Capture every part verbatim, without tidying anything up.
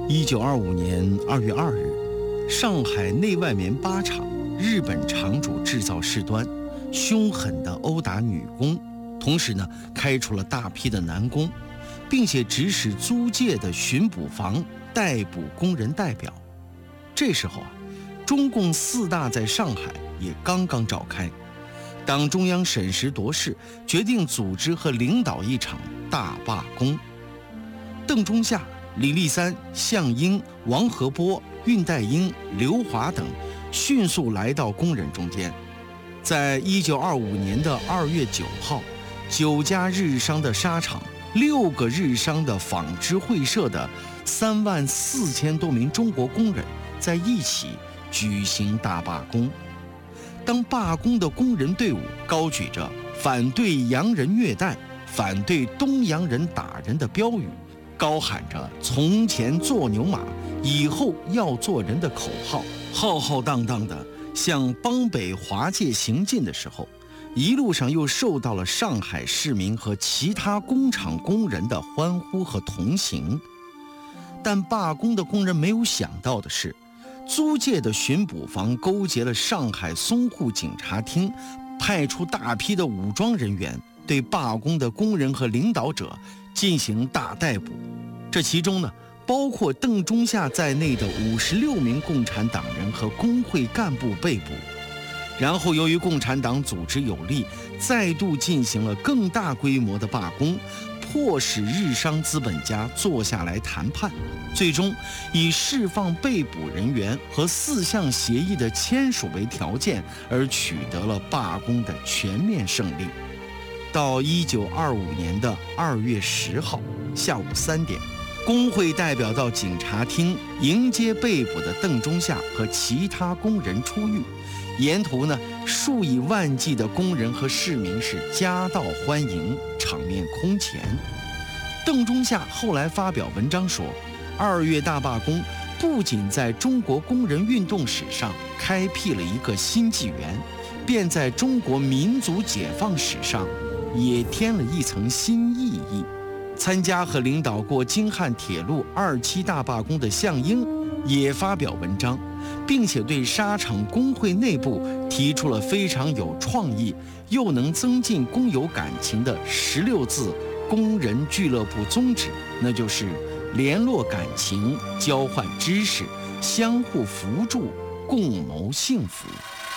一九二五年二月二日，上海内外棉八厂日本厂主制造事端，凶狠地殴打女工，同时呢，开除了大批的男工，并且指使租界的巡捕房逮捕工人代表。这时候啊，中共四大在上海也刚刚召开，党中央审时度势，决定组织和领导一场大罢工。邓中夏、李立三、项英、王和波、恽代英、刘华等迅速来到工人中间。在一九二五年的二月九号，九家日商的纱厂、六个日商的纺织会社的三万四千多名中国工人在一起举行大罢工。当罢工的工人队伍高举着反对洋人虐待、反对东洋人打人的标语，高喊着从前做牛马，以后要做人的口号，浩浩荡荡地向邦北华界行进的时候，一路上又受到了上海市民和其他工厂工人的欢呼和同行。但罢工的工人没有想到的是，租界的巡捕房勾结了上海淞沪警察厅，派出大批的武装人员对罢工的工人和领导者进行大逮捕。这其中呢，包括邓中夏在内的五十六名共产党人和工会干部被捕。然后由于共产党组织有力，再度进行了更大规模的罢工，迫使日商资本家坐下来谈判，最终以释放被捕人员和四项协议的签署为条件，而取得了罢工的全面胜利。到一九二五年的二月十号下午三点，工会代表到警察厅迎接被捕的邓中夏和其他工人出狱，沿途呢，数以万计的工人和市民是夹道欢迎，场面空前。邓中夏后来发表文章说，二月大罢工不仅在中国工人运动史上开辟了一个新纪元，便在中国民族解放史上也添了一层新意义。参加和领导过京汉铁路二期大罢工的项英也发表文章，并且对纱厂工会内部提出了非常有创意又能增进工友感情的十六字工人俱乐部宗旨，那就是联络感情、交换知识、相互扶助、共谋幸福。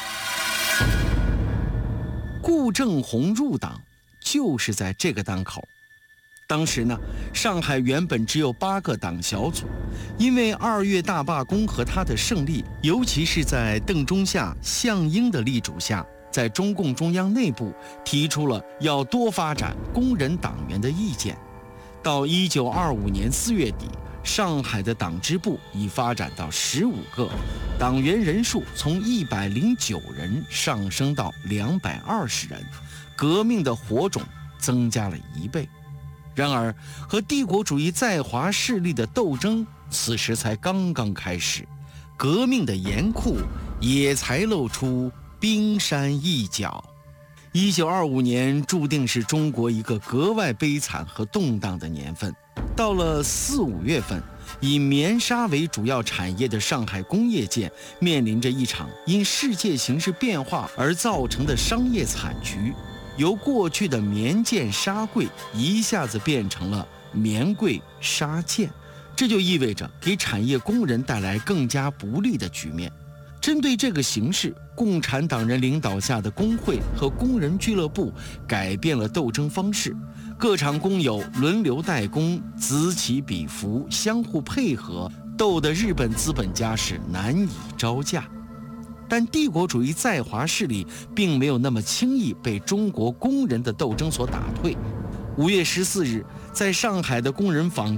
顾正红入党就是在这个当口。当时呢，上海原本只有八个党小组，因为二月大罢工和他的胜利，尤其是在邓中夏、项英的力主下，在中共中央内部提出了要多发展工人党员的意见。到一九二五年四月底，上海的党支部已发展到十五个，党员人数从一百零九人上升到两百二十人，革命的火种增加了一倍。然而，和帝国主义在华势力的斗争此时才刚刚开始，革命的严酷也才露出冰山一角。一九二五年注定是中国一个格外悲惨和动荡的年份。到了四五月份，以棉纱为主要产业的上海工业界面临着一场因世界形势变化而造成的商业惨局。由过去的棉建纱柜一下子变成了棉柜纱建，这就意味着给产业工人带来更加不利的局面。针对这个形势，共产党人领导下的工会和工人俱乐部改变了斗争方式，各厂工友轮流代工，此起彼伏，相互配合，斗得日本资本家是难以招架。但帝国主义在华势力并没有那么轻易被中国工人的斗争所打退。五月十四日，在上海的工人纺